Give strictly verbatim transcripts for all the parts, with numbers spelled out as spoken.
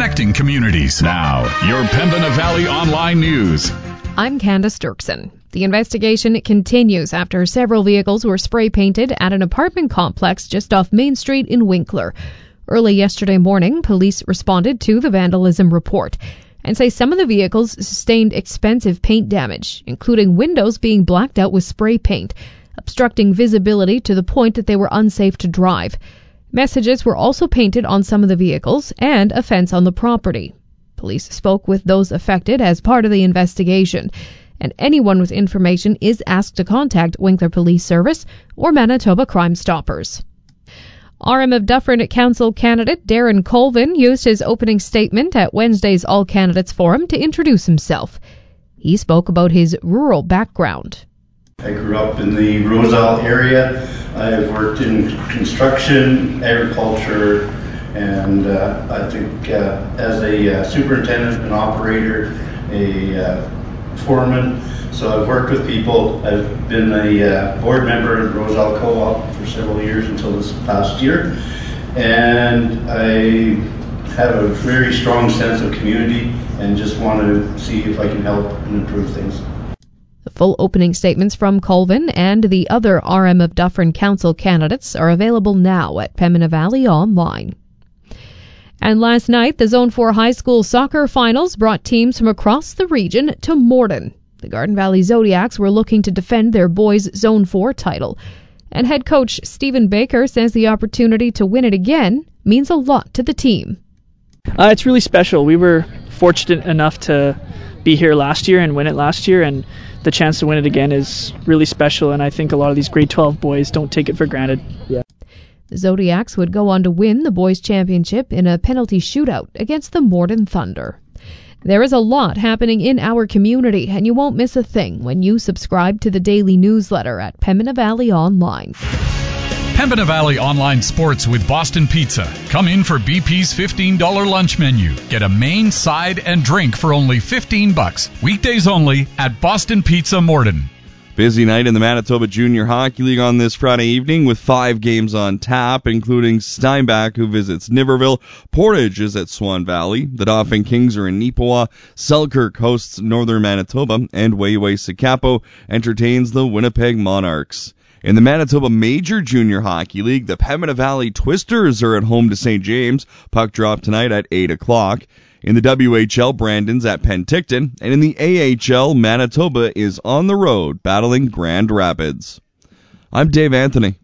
connecting communities. Now, your Pembina Valley Online News. I'm Candace Dirksen. The investigation continues after several vehicles were spray painted at an apartment complex just off Main Street in Winkler. Early yesterday morning, police responded to the vandalism report and say some of the vehicles sustained expensive paint damage, including windows being blacked out with spray paint, obstructing visibility to the point that they were unsafe to drive. Messages were also painted on some of the vehicles and a fence on the property. Police spoke with those affected as part of the investigation, and anyone with information is asked to contact Winkler Police Service or Manitoba Crime Stoppers. R M of Dufferin Council candidate Darren Colvin used his opening statement at Wednesday's All Candidates Forum to introduce himself. He spoke about his rural background. I grew up in the Roselle area. I've worked in construction, agriculture, and uh, I think uh, as a uh, superintendent, an operator, a uh, foreman. So I've worked with people. I've been a uh, board member at Roselle Co-op for several years until this past year. And I have a very strong sense of community and just want to see if I can help and improve things. The full opening statements from Colvin and the other R M of Dufferin Council candidates are available now at Pembina Valley Online. And last night, the Zone four high school soccer finals brought teams from across the region to Morden. The Garden Valley Zodiacs were looking to defend their boys' Zone four title. And head coach Stephen Baker says the opportunity to win it again means a lot to the team. Uh, it's really special. We were fortunate enough to be here last year and win it last year, and the chance to win it again is really special, and I think a lot of these grade twelve boys don't take it for granted. Yeah. The Zodiacs would go on to win the boys' championship in a penalty shootout against the Morden Thunder. There is a lot happening in our community, and you won't miss a thing when you subscribe to the daily newsletter at Pembina Valley Online. Pembina Valley Online Sports with Boston Pizza. Come in for B P's fifteen dollars lunch menu. Get a main, side, and drink for only fifteen bucks. Weekdays only at Boston Pizza Morden. Busy night in the Manitoba Junior Hockey League on this Friday evening with five games on tap, including Steinbach, who visits Niverville. Portage is at Swan Valley. The Dauphin Kings are in Neepawa. Selkirk hosts Northern Manitoba, and Wayway-Sikapo entertains the Winnipeg Monarchs. In the Manitoba Major Junior Hockey League, the Pembina Valley Twisters are at home to Saint James. Puck drop tonight at eight o'clock. In the W H L, Brandon's at Penticton. And in the A H L, Manitoba is on the road battling Grand Rapids. I'm Dave Anthony.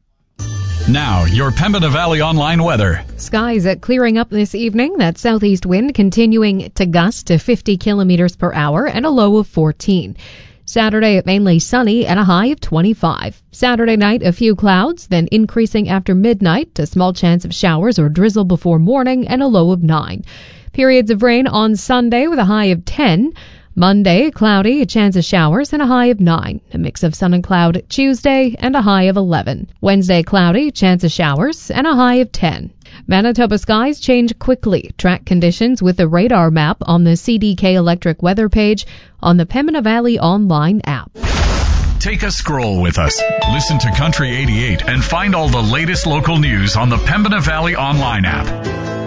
Now, your Pembina Valley Online weather. Skies are clearing up this evening. That southeast wind continuing to gust to fifty kilometers per hour and a low of fourteen. Saturday, mainly sunny and a high of twenty-five. Saturday night, a few clouds, then increasing after midnight, a small chance of showers or drizzle before morning and a low of nine. Periods of rain on Sunday with a high of ten. Monday, cloudy, a chance of showers and a high of nine. A mix of sun and cloud Tuesday and a high of eleven. Wednesday, cloudy, chance of showers and a high of ten. Manitoba skies change quickly. Track conditions with the radar map on the C D K Electric weather page on the Pembina Valley Online app. Take a scroll with us. Listen to Country eighty-eight and find all the latest local news on the Pembina Valley Online app.